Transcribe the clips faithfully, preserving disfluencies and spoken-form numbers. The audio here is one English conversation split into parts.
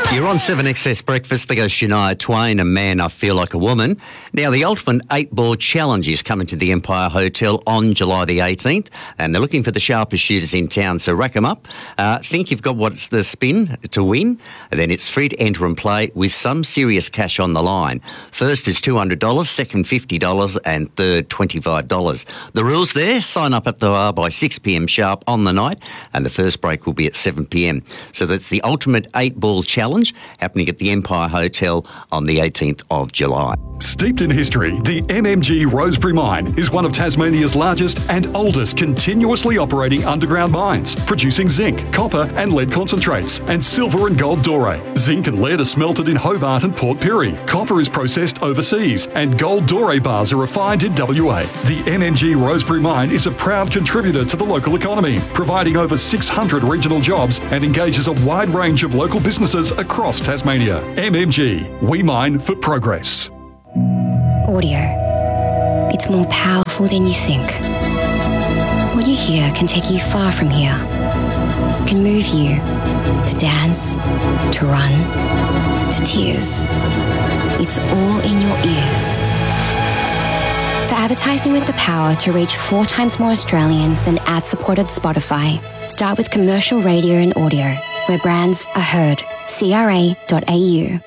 You're on seven X S Breakfast. There goes Shania Twain, and Man, I Feel Like a Woman. Now, the Ultimate eight-Ball Challenge is coming to the Empire Hotel on July the eighteenth, and they're looking for the sharpest shooters in town, so rack them up. Uh, think you've got what's the spin to win, and then it's free to enter and play with some serious cash on the line. First is two hundred dollars, second fifty dollars, and third twenty-five dollars. The rules there, sign up at the bar by six p m sharp on the night, and the first break will be at seven p m. So that's the Ultimate eight-Ball Challenge, happening at the Empire Hotel on the eighteenth of July. Steeped in history, the M M G Rosebery Mine is one of Tasmania's largest and oldest continuously operating underground mines, producing zinc, copper and lead concentrates, and silver and gold doré. Zinc and lead are smelted in Hobart and Port Pirie. Copper is processed overseas, and gold doré bars are refined in W A. The M M G Rosebery Mine is a proud contributor to the local economy, providing over six hundred regional jobs and engages a wide range of local businesses across Tasmania. M M G, we mine for progress. Audio. It's more powerful than you think. What you hear can take you far from here. It can move you to dance, to run, to tears. It's all in your ears. For advertising with the power to reach four times more Australians than ad-supported Spotify, start with commercial radio and audio, where brands are heard. C R A dot A U.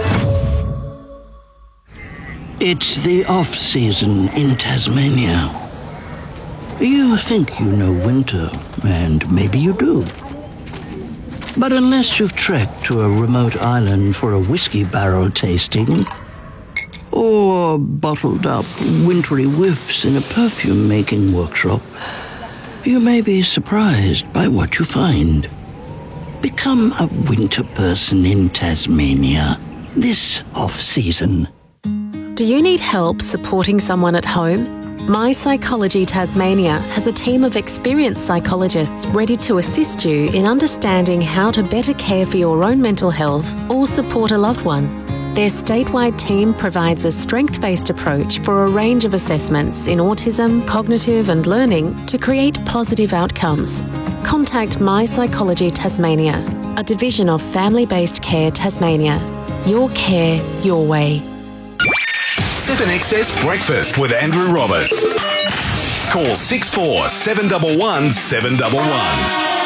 It's the off-season in Tasmania. You think you know winter, and maybe you do. But unless you've trekked to a remote island for a whiskey barrel tasting, or bottled up wintry whiffs in a perfume-making workshop, you may be surprised by what you find. Become a winter person in Tasmania this off-season. Do you need help supporting someone at home? My Psychology Tasmania has a team of experienced psychologists ready to assist you in understanding how to better care for your own mental health or support a loved one. Their statewide team provides a strength-based approach for a range of assessments in autism, cognitive and learning to create positive outcomes. Contact My Psychology Tasmania, a division of Family-Based Care Tasmania. Your care, your way. seven X S Breakfast with Andrew Roberts. Call six four seven one one seven one one.